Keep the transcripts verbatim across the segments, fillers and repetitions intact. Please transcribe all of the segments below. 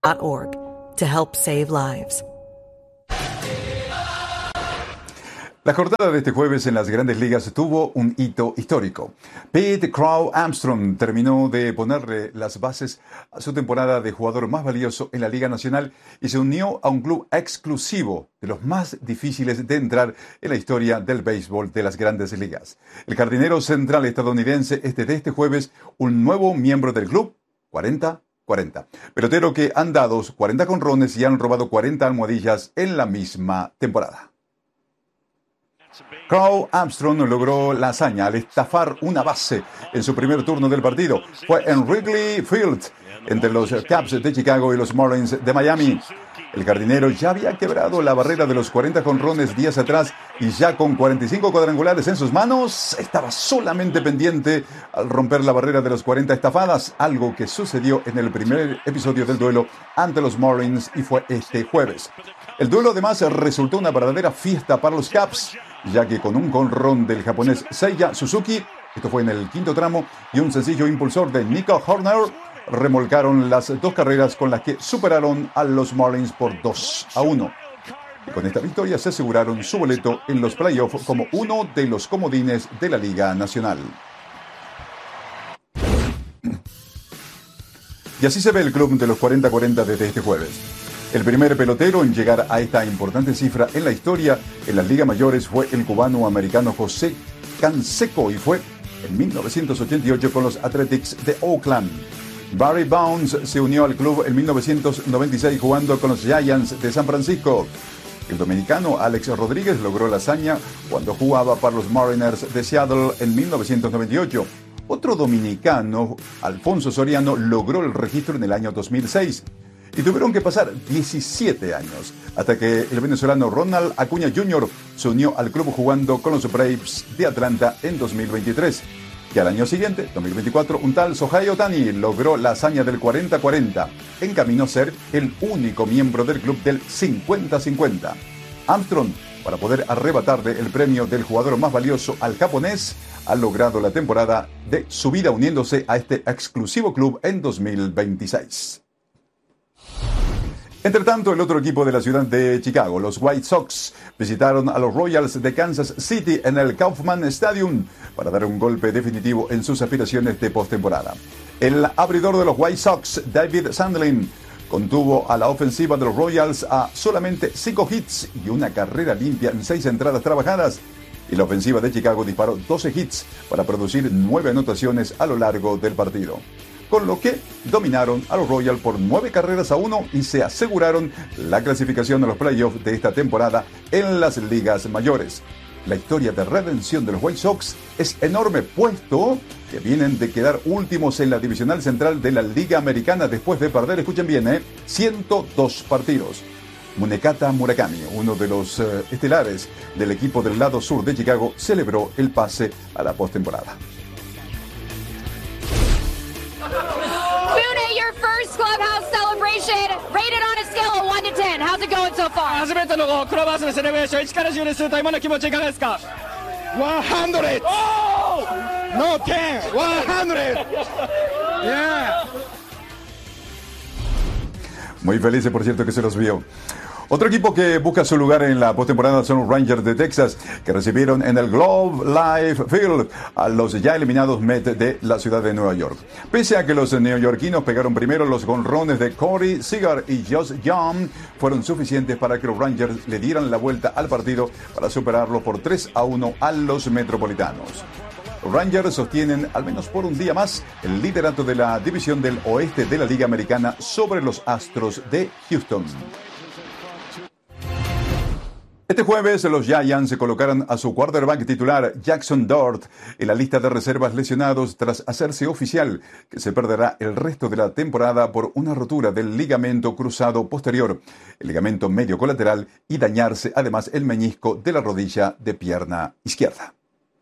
dot org to help save lives. La jornada de este jueves en las Grandes Ligas tuvo un hito histórico. Pete Crow Armstrong terminó de ponerle las bases a su temporada de jugador más valioso en la Liga Nacional y se unió a un club exclusivo de los más difíciles de entrar en la historia del béisbol de las Grandes Ligas. El jardinero central estadounidense es desde este jueves un nuevo miembro del club, cuarenta cuarenta. Pelotero que han dado cuarenta jonrones y han robado cuarenta almohadillas en la misma temporada. Crow Armstrong logró la hazaña al estafar una base en su primer turno del partido. Fue en Wrigley Field, entre los Cubs de Chicago y los Marlins de Miami. El jardinero ya había quebrado la barrera de los cuarenta jonrones días atrás y ya con cuarenta y cinco cuadrangulares en sus manos, estaba solamente pendiente al romper la barrera de los cuarenta estafadas, algo que sucedió en el primer episodio del duelo ante los Marlins y fue este jueves. El duelo además resultó una verdadera fiesta para los Cubs, ya que con un jonrón del japonés Seiya Suzuki, esto fue en el quinto tramo, y un sencillo impulsor de Nico Horner, remolcaron las dos carreras con las que superaron a los Marlins por dos a uno. Y con esta victoria se aseguraron su boleto en los playoffs como uno de los comodines de la Liga Nacional. Y así se ve el club de los cuarenta cuarenta desde este jueves. El primer pelotero en llegar a esta importante cifra en la historia en las ligas mayores fue el cubano-americano José Canseco y fue en mil novecientos ochenta y ocho con los Athletics de Oakland. Barry Bonds se unió al club en mil novecientos noventa y seis jugando con los Giants de San Francisco. El dominicano Alex Rodríguez logró la hazaña cuando jugaba para los Mariners de Seattle en mil novecientos noventa y ocho. Otro dominicano, Alfonso Soriano, logró el registro en el año dos mil seis. Y tuvieron que pasar diecisiete años hasta que el venezolano Ronald Acuña junior se unió al club jugando con los Braves de Atlanta en dos mil veintitrés. Y al año siguiente, dos mil veinticuatro, un tal Shohei Ohtani logró la hazaña del cuarenta cuarenta, en camino a ser el único miembro del club del cincuenta cincuenta. Armstrong, para poder arrebatarle el premio del jugador más valioso al japonés, ha logrado la temporada de su vida uniéndose a este exclusivo club en dos mil veintiséis. Entre tanto, el otro equipo de la ciudad de Chicago, los White Sox, visitaron a los Royals de Kansas City en el Kauffman Stadium para dar un golpe definitivo en sus aspiraciones de postemporada. El abridor de los White Sox, David Sandlin, contuvo a la ofensiva de los Royals a solamente cinco hits y una carrera limpia en seis entradas trabajadas. Y la ofensiva de Chicago disparó doce hits para producir nueve anotaciones a lo largo del partido, con lo que dominaron a los Royals por nueve carreras a uno y se aseguraron la clasificación a los playoffs de esta temporada en las ligas mayores. La historia de redención de los White Sox es enorme, puesto que vienen de quedar últimos en la divisional central de la Liga Americana después de perder, escuchen bien, eh, ciento dos partidos. Munekata Murakami, uno de los uh, estelares del equipo del lado sur de Chicago, celebró el pase a la postemporada. Your first clubhouse celebration, rated on a scale of one to ten. How's it going so far? 初めてのクラブハウスのセレブレーション、いちからじゅうですと今の気持ちいかがですか？ひゃく! Oh! No, ten! ひゃく! Yeah! Muy felices, por cierto, que se los vio. Otro equipo que busca su lugar en la postemporada son los Rangers de Texas, que recibieron en el Globe Life Field a los ya eliminados Mets de la ciudad de Nueva York. Pese a que los neoyorquinos pegaron primero, los jonrones de Corey Seager y Josh Young fueron suficientes para que los Rangers le dieran la vuelta al partido para superarlo por tres a uno a los metropolitanos. Los Rangers sostienen, al menos por un día más, el liderato de la división del oeste de la Liga Americana sobre los Astros de Houston. Este jueves los Giants se colocaron a su quarterback titular Jackson Dart en la lista de reservas lesionados tras hacerse oficial que se perderá el resto de la temporada por una rotura del ligamento cruzado posterior, el ligamento medio colateral y dañarse además el meñisco de la rodilla de pierna izquierda.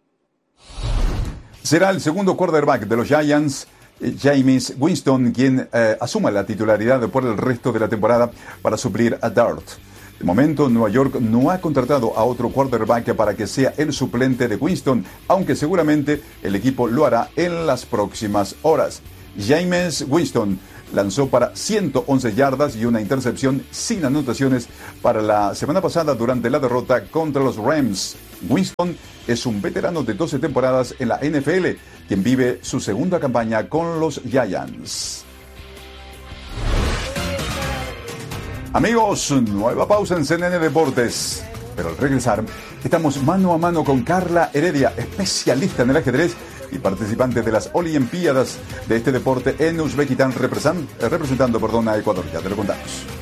Será el segundo quarterback de los Giants, Jameis Winston, quien eh, asuma la titularidad por el resto de la temporada para suplir a Dart. De momento, Nueva York no ha contratado a otro quarterback para que sea el suplente de Winston, aunque seguramente el equipo lo hará en las próximas horas. Jameis Winston lanzó para ciento once yardas y una intercepción sin anotaciones para la semana pasada durante la derrota contra los Rams. Winston es un veterano de doce temporadas en la N F L, quien vive su segunda campaña con los Giants. Amigos, nueva pausa en C N N Deportes. Pero al regresar, estamos mano a mano con Carla Heredia, especialista en el ajedrez y participante de las Olimpiadas de este deporte en Uzbekistán, representando, representando perdón, a Ecuador. Ya te lo contamos.